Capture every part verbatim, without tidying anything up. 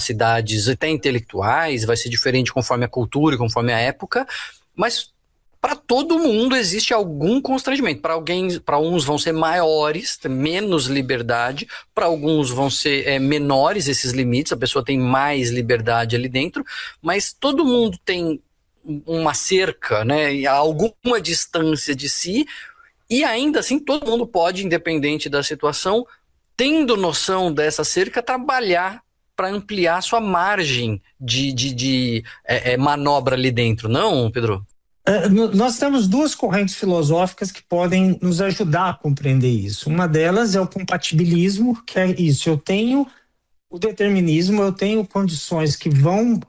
capacidades até intelectuais, vai ser diferente conforme a cultura e conforme a época, mas para todo mundo existe algum constrangimento. Para alguém, para uns vão ser maiores, menos liberdade, para alguns vão ser é, menores esses limites, a pessoa tem mais liberdade ali dentro, mas todo mundo tem uma cerca, né, alguma distância de si, e ainda assim todo mundo pode, independente da situação, tendo noção dessa cerca, trabalhar para ampliar sua margem de, de, de é, é, manobra ali dentro, não, Pedro? Uh, nós temos duas correntes filosóficas que podem nos ajudar a compreender isso. Uma delas é o compatibilismo, que é isso, eu tenho o determinismo, eu tenho condições que vão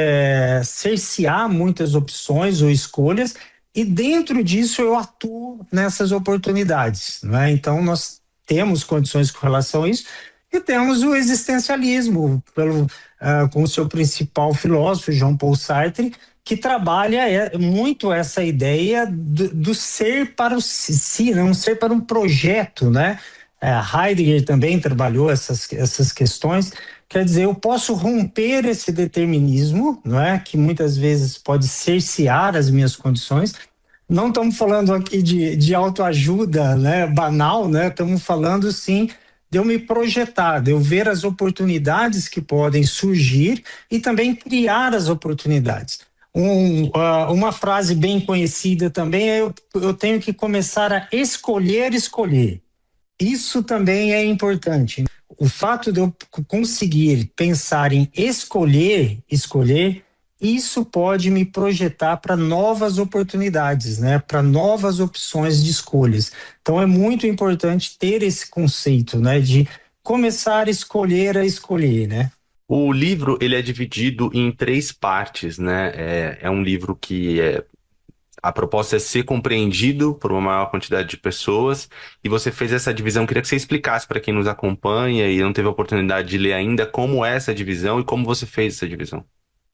é, cercear muitas opções ou escolhas, e dentro disso eu atuo nessas oportunidades, não é? Então nós temos condições com relação a isso, e temos o existencialismo, pelo, uh, com o seu principal filósofo, Jean-Paul Sartre, que trabalha muito essa ideia do, do ser para o si, não ser para um projeto, né? É, Heidegger também trabalhou essas, essas questões. Quer dizer, eu posso romper esse determinismo, não é? Que muitas vezes pode cercear as minhas condições. Não estamos falando aqui de, de autoajuda, né? Banal, né? Estamos falando, sim, de eu me projetar, de eu ver as oportunidades que podem surgir e também criar as oportunidades. Um, uh, uma frase bem conhecida também é eu, eu tenho que começar a escolher escolher. Isso também é importante. O fato de eu conseguir pensar em escolher escolher, isso pode me projetar para novas oportunidades, né? Para novas opções de escolhas. Então é muito importante ter esse conceito, né? De começar a escolher a escolher, né? O livro, ele é dividido em três partes, né? É, é um livro que é, a proposta é ser compreendido por uma maior quantidade de pessoas, e você fez essa divisão. Queria que você explicasse para quem nos acompanha e não teve a oportunidade de ler ainda como é essa divisão e como você fez essa divisão.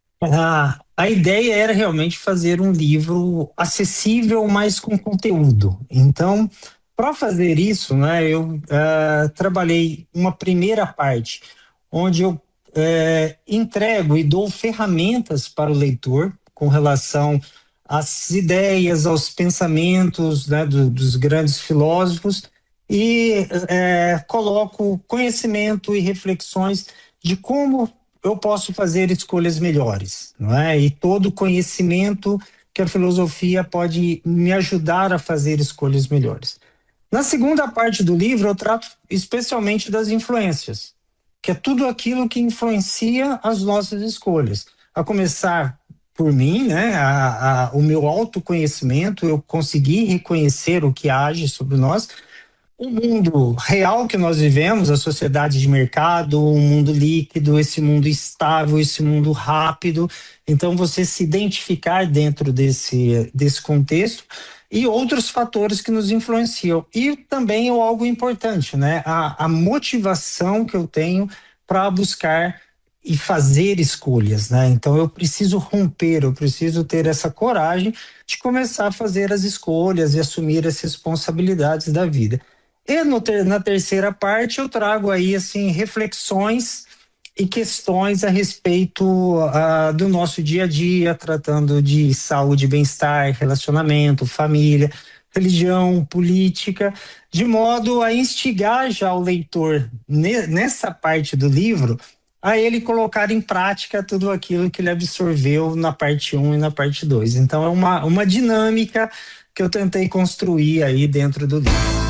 Ah, a ideia era realmente fazer um livro acessível, mas com conteúdo. Então, para fazer isso, né, eu uh, trabalhei uma primeira parte, onde eu É, entrego e dou ferramentas para o leitor com relação às ideias, aos pensamentos, né, do, dos grandes filósofos, e é, coloco conhecimento e reflexões de como eu posso fazer escolhas melhores, não é? E todo conhecimento que a filosofia pode me ajudar a fazer escolhas melhores. Na segunda parte do livro, eu trato especialmente das influências, que é tudo aquilo que influencia as nossas escolhas. A começar por mim, né, a, a, o meu autoconhecimento, eu conseguir reconhecer o que age sobre nós, o mundo real que nós vivemos, a sociedade de mercado, o mundo líquido, esse mundo estável, esse mundo rápido. Então, você se identificar dentro desse, desse contexto, e outros fatores que nos influenciam. E também é algo importante, né? A, a motivação que eu tenho para buscar e fazer escolhas, né? Então eu preciso romper, eu preciso ter essa coragem de começar a fazer as escolhas e assumir as responsabilidades da vida. E no ter, na terceira parte eu trago aí assim reflexões e questões a respeito uh, do nosso dia a dia, tratando de saúde, bem-estar, relacionamento, família, religião, política, de modo a instigar já o leitor ne- nessa parte do livro a ele colocar em prática tudo aquilo que ele absorveu na parte um e na parte dois. Então é uma, uma dinâmica que eu tentei construir aí dentro do livro.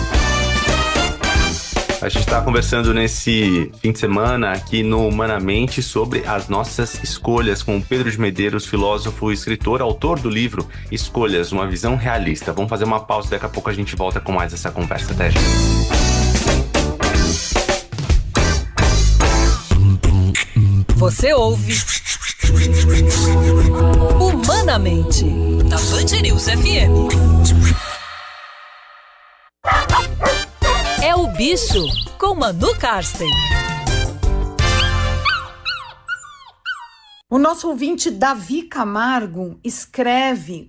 A gente está conversando nesse fim de semana aqui no Humanamente sobre as nossas escolhas com o Pedro de Medeiros, filósofo, escritor, autor do livro Escolhas, uma visão realista. Vamos fazer uma pausa, daqui a pouco a gente volta com mais essa conversa. Até já. Você ouve Humanamente na Band News F M. É o Bicho, com Manu Karsten. O nosso ouvinte Davi Camargo escreve